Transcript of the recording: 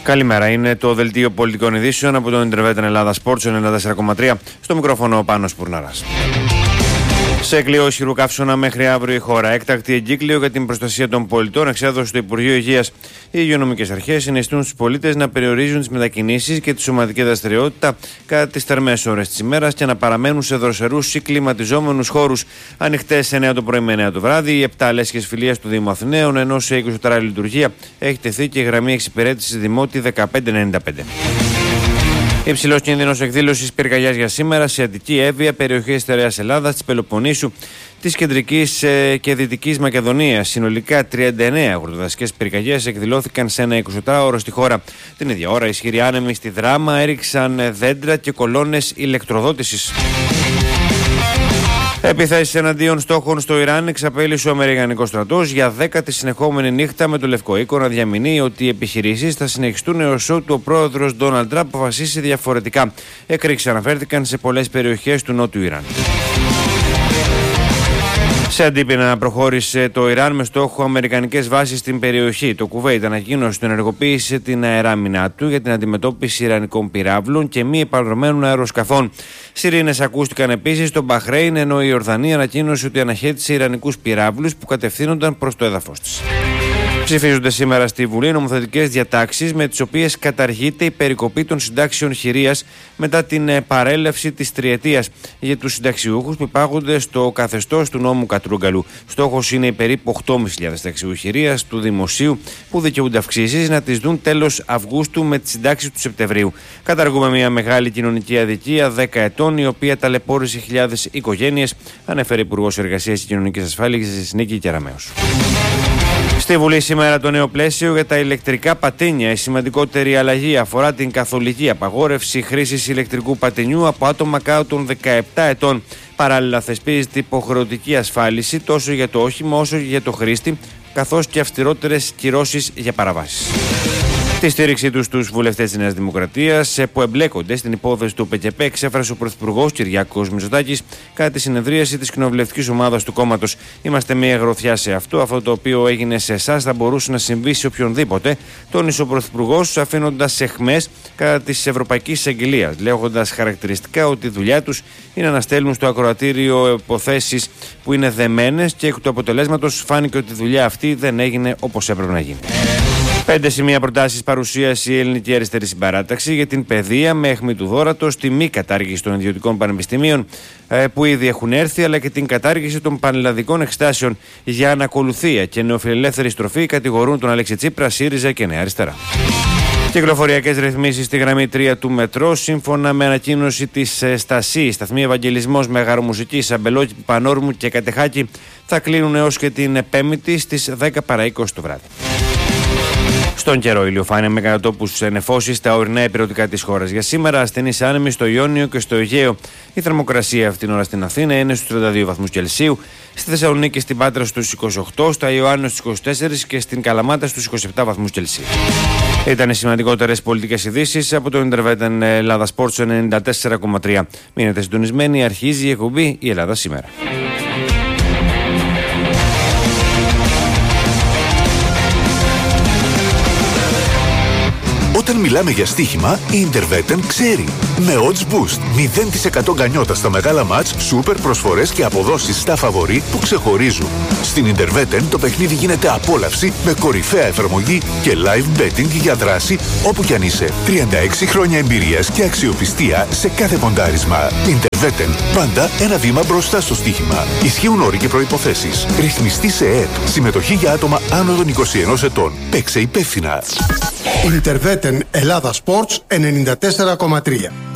Καλημέρα, είναι το δελτίο πολιτικών ειδήσεων από το Intervet Ελλάδα Sports 94,3. Στο μικρόφωνο ο Πάνος Πουρνάρας. Σε κλειό ισχυρού καύσωνα μέχρι αύριο η χώρα. Έκτακτη εγκύκλιο για την προστασία των πολιτών εξέδωσε το Υπουργείο Υγείας. Οι υγειονομικές αρχές συνιστούν στους πολίτες να περιορίζουν τις μετακινήσεις και τη σωματική δραστηριότητα κατά τις θερμές ώρες της ημέρας και να παραμένουν σε δροσερούς ή κλιματιζόμενους χώρους. Ανοιχτές σε 9 το πρωί με 9 το βράδυ. Οι 7 λέσχες φιλίας του Δήμου Αθηναίων, ενώ σε 20 ώρα λειτουργία έχει τεθεί και η γραμμή εξυπηρέτησης Δημότη 1595. Υψηλός κίνδυνος εκδήλωσης πυρκαγιάς για σήμερα σε Αττική, Εύβοια, περιοχές Στερεάς Ελλάδας, της Πελοποννήσου, της Κεντρικής και Δυτικής Μακεδονίας. Συνολικά 39 αγροτοδασικές πυρκαγιές εκδηλώθηκαν σε ένα 24ωρο στη χώρα. Την ίδια ώρα, ισχυροί άνεμοι στη Δράμα έριξαν δέντρα και κολόνες ηλεκτροδότησης. Επιθέσεις εναντίον στόχων στο Ιράν εξαπέλυσε ο Αμερικανικός στρατός για 10η συνεχόμενη νύχτα, με το Λευκό Οίκο να διαμηνύει ότι οι επιχειρήσεις θα συνεχιστούν έως ότου ο πρόεδρος Ντόναλντ Τραμπ αποφασίσει διαφορετικά. Εκρήξεις αναφέρθηκαν σε πολλές περιοχές του νότιου Ιράν. Σε αντίπεινα προχώρησε το Ιράν με στόχο αμερικανικές βάσεις στην περιοχή. Το Κουβέιτ ανακοίνωσε ότι ενεργοποίησε την αεράμινά του για την αντιμετώπιση ιρανικών πυράβλων και μη επανδρομένων αεροσκαφών. Σιρήνες ακούστηκαν επίσης στο Μπαχρέιν, ενώ η Ιορδανία ανακοίνωσε ότι αναχέτησε ιρανικούς πυράβλους που κατευθύνονταν προς το έδαφος της. Ψηφίζονται σήμερα στη Βουλή νομοθετικές διατάξεις με τις οποίες καταργείται η περικοπή των συντάξεων χειρίας μετά την παρέλευση της τριετίας για τους συνταξιούχους που υπάγονται στο καθεστώς του νόμου Κατρούγκαλου. Στόχος είναι οι περίπου 8.500 συνταξιούχοι χειρίας του Δημοσίου που δικαιούνται αυξήσεις να τις δουν τέλος Αυγούστου με τη συντάξη του Σεπτεμβρίου. Καταργούμε μια μεγάλη κοινωνική αδικία 10 ετών, η οποία ταλαιπώρησε χιλιάδες οικογένειες, ανέφερε Υπουργός Εργασίας και Κοινωνικής Ασφάλισης Νίκη Κεραμέως. Στη Βουλή σήμερα το νέο πλαίσιο για τα ηλεκτρικά πατίνια. Η σημαντικότερη αλλαγή αφορά την καθολική απαγόρευση χρήσης ηλεκτρικού πατινιού από άτομα κάτω των 17 ετών. Παράλληλα, θεσπίζεται υποχρεωτική ασφάλιση τόσο για το όχημα όσο και για το χρήστη, καθώς και αυστηρότερες κυρώσεις για παραβάσεις. Τη στήριξή του στους βουλευτές της Νέας Δημοκρατίας που εμπλέκονται στην υπόθεση του ΠΚΠ εξέφρασε ο Πρωθυπουργός Κυριάκος Μητσοτάκης κατά τη συνεδρίαση της κοινοβουλευτικής ομάδας του κόμματος. Είμαστε μια γροθιά σε αυτό. Αυτό το οποίο έγινε σε εσάς θα μπορούσε να συμβεί σε οποιονδήποτε, τόνισε ο Πρωθυπουργός, αφήνοντας αιχμές κατά της Ευρωπαϊκής Εισαγγελίας, λέγοντας χαρακτηριστικά ότι η δουλειά τους είναι να στέλνουν στο ακροατήριο υποθέσεις που είναι δεμένες και εκ του αποτελέσματος φάνηκε ότι η δουλειά αυτή δεν έγινε όπως έπρεπε να γίνει. 5 σημεία προτάσεις παρουσίασε η Ελληνική Αριστερή Συμπαράταξη για την παιδεία με αιχμή του δώρατος, τη μη κατάργηση των ιδιωτικών πανεπιστημίων που ήδη έχουν έρθει, αλλά και την κατάργηση των πανελλαδικών εξετάσεων για ανακολουθία και νεοφιλελεύθερη στροφή κατηγορούν τον Αλέξη Τσίπρα, ΣΥΡΙΖΑ και Νέα Αριστερά. Κυκλοφοριακές ρυθμίσεις στη γραμμή 3 του μετρό, σύμφωνα με ανακοίνωση της ΣΤΑΣΥ, σταθμοί Ευαγγελισμός, Μεγαρομουσικής, Αμπελόκηπη, Πανόρμου και Κατεχάκη θα κλείνουν έως και την 5η στις 10 παρά 20 το βράδυ. Στον καιρό, ηλιοφάνεια με κατατόπους νεφώσεις στα ορεινά υπηρετικά της χώρας. Για σήμερα, ασθενείς άνεμοι στο Ιόνιο και στο Αιγαίο. Η θερμοκρασία αυτήν την ώρα στην Αθήνα είναι στους 32 βαθμούς Κελσίου, στη Θεσσαλονίκη και στην Πάτρα στους 28, στα Ιωάννη στους 24 και στην Καλαμάτα στους 27 βαθμούς Κελσίου. Ήταν οι σημαντικότερες πολιτικές ειδήσεις από το Intervet Ελλάδα Sports 94,3. Μείνετε συντονισμένοι, αρχίζει η εκπομπή «Η Ελλάδα σήμερα». Όταν μιλάμε για στοίχημα, η Interveten ξέρει. Με odds boost, 0% γκανιότα στα μεγάλα μάτς, σούπερ προσφορές και αποδόσεις στα φαβορί που ξεχωρίζουν. Στην Interveten το παιχνίδι γίνεται απόλαυση με κορυφαία εφαρμογή και live betting για δράση όπου κι αν είσαι. 36 χρόνια εμπειρίας και αξιοπιστία σε κάθε ποντάρισμα. Interveten, πάντα ένα βήμα μπροστά στο στοίχημα. Ισχύουν όροι και προϋποθέσεις. Ρυθμιστή σε ΕΕΠ. Συμμετοχή για άτομα άνω των 21 ετών. Παίξε υπεύθυνα. Interveten Ελλάδα Sports 94,3.